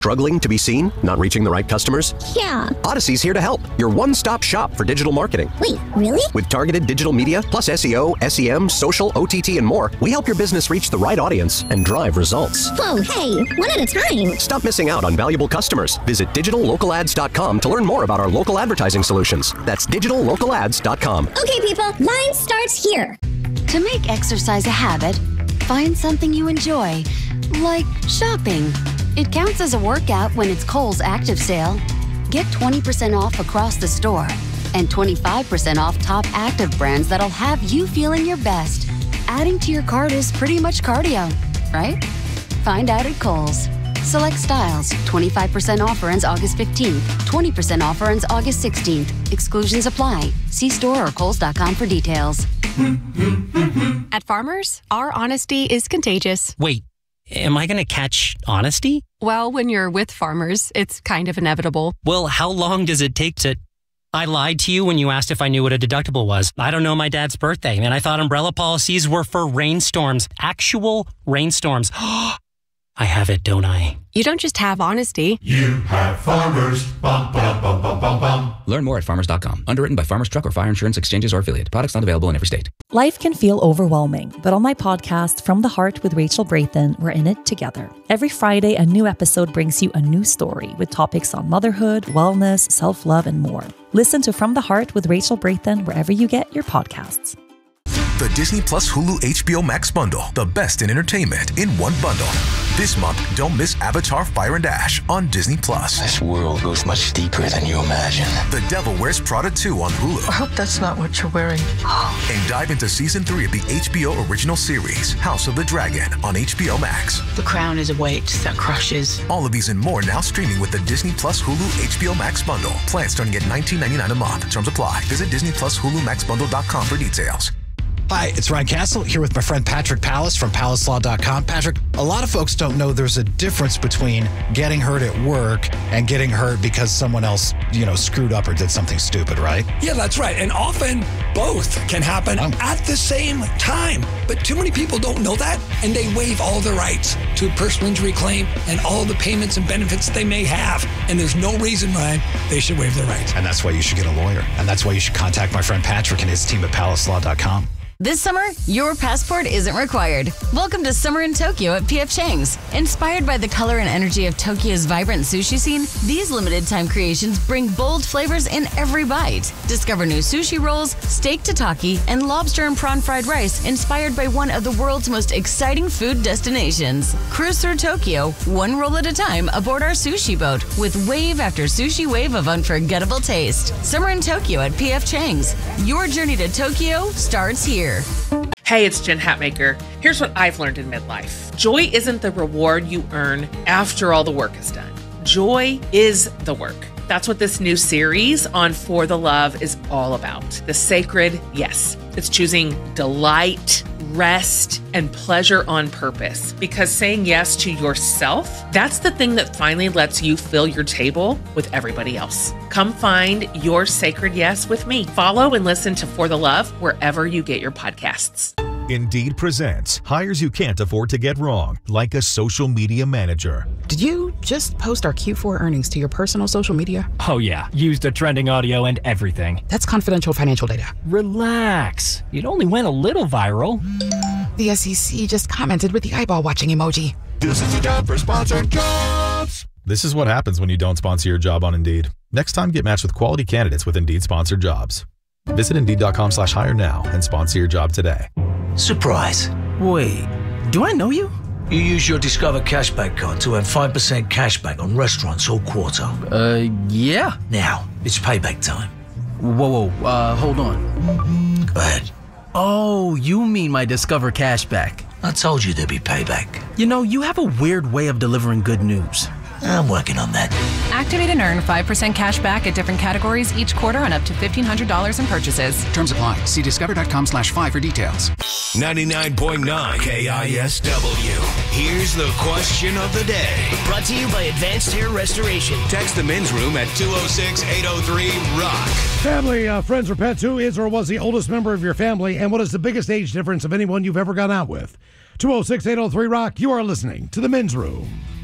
Struggling to be seen? Not reaching the right customers? Yeah. Odyssey's here to help. Your one-stop shop for digital marketing. Wait, really? With targeted digital media, plus SEO, SEM, social, OTT, and more, we help your business reach the right audience and drive results. Whoa, hey, one at a time. Stop missing out on valuable customers. Visit digitallocalads.com to learn more about our local advertising solutions. That's digitallocalads.com. Okay, people, line starts here. To make exercise a habit, find something you enjoy, like shopping. It counts as a workout when it's Kohl's Active Sale. Get 20% off across the store and 25% off top active brands that'll have you feeling your best. Adding to your cart is pretty much cardio, right? Find out at Kohl's. Select styles. 25% offer ends August 15th. 20% offer ends August 16th. Exclusions apply. See store or kohls.com for details. At Farmers, our honesty is contagious. Wait, am I going to catch honesty? Well, when you're with Farmers, it's kind of inevitable. Well, how long does it take to... I lied to you when you asked if I knew what a deductible was. I don't know my dad's birthday, and I thought umbrella policies were for rainstorms. Actual rainstorms. I have it, don't I? You don't just have honesty. You have Farmers. Bum, bum, bum, bum, bum, bum. Learn more at farmers.com. Underwritten by Farmers Truck or Fire Insurance Exchanges or Affiliate. Products not available in every state. Life can feel overwhelming, but on my podcast, From the Heart with Rachel Braithen, we're in it together. Every Friday, a new episode brings you a new story with topics on motherhood, wellness, self-love, and more. Listen to From the Heart with Rachel Braithen wherever you get your podcasts. The Disney Plus Hulu HBO Max bundle, the best in entertainment in one bundle. This month, don't miss Avatar: Fire and Ash on Disney Plus. This world goes much deeper than you imagine. The Devil Wears Prada 2 on Hulu. I hope that's not what you're wearing. And dive into season 3 of the HBO original series, House of the Dragon on HBO Max. The crown is a weight that crushes. All of these and more now streaming with the Disney Plus Hulu HBO Max bundle. Plans starting at $19.99 a month. Terms apply. Visit DisneyPlusHuluMaxBundle.com for details. Hi, it's Ryan Castle here with my friend Patrick Pallas from PallasLaw.com. Patrick, a lot of folks don't know there's a difference between getting hurt at work and getting hurt because someone else, screwed up or did something stupid, right? Yeah, that's right. And often both can happen at the same time. But too many people don't know that, and they waive all their rights to a personal injury claim and all the payments and benefits they may have. And there's no reason, Ryan, they should waive their rights. And that's why you should get a lawyer. And that's why you should contact my friend Patrick and his team at PallasLaw.com. This summer, your passport isn't required. Welcome to Summer in Tokyo at P.F. Chang's. Inspired by the color and energy of Tokyo's vibrant sushi scene, these limited-time creations bring bold flavors in every bite. Discover new sushi rolls, steak tataki, and lobster and prawn fried rice inspired by one of the world's most exciting food destinations. Cruise through Tokyo, one roll at a time aboard our sushi boat with wave after sushi wave of unforgettable taste. Summer in Tokyo at P.F. Chang's. Your journey to Tokyo starts here. Hey, it's Jen Hatmaker. Here's what I've learned in midlife. Joy isn't the reward you earn after all the work is done. Joy is the work. That's what this new series on For the Love is all about. The sacred yes. It's choosing delight, rest, and pleasure on purpose. Because saying yes to yourself, that's the thing that finally lets you fill your table with everybody else. Come find your sacred yes with me. Follow and listen to For the Love wherever you get your podcasts. Indeed presents hires you can't afford to get wrong, like a social media manager. Did you just post our Q4 earnings to your personal social media? Oh yeah, used the trending audio and everything. That's confidential financial data. Relax, it only went a little viral. The SEC just commented with the eyeball watching emoji. This is a job for sponsored jobs. This is what happens when you don't sponsor your job on Indeed. Next time, get matched with quality candidates with Indeed sponsored jobs. Visit Indeed.com/hire now and sponsor your job today. Surprise. Wait, do I know you? You use your Discover Cashback card to earn 5% cashback on restaurants all quarter. Yeah. Now, it's payback time. Whoa, hold on. Go ahead. Oh, you mean my Discover Cashback. I told you there'd be payback. You know, you have a weird way of delivering good news. I'm working on that. Activate and earn 5% cash back at different categories each quarter on up to $1,500 in purchases. Terms apply. See discover.com/5 for details. 99.9 KISW. Here's the question of the day. Brought to you by Advanced Hair Restoration. Text the men's room at 206-803-ROCK. Family, friends, or pets, who is or was the oldest member of your family, and what is the biggest age difference of anyone you've ever gone out with? 206-803-ROCK. You are listening to the men's room.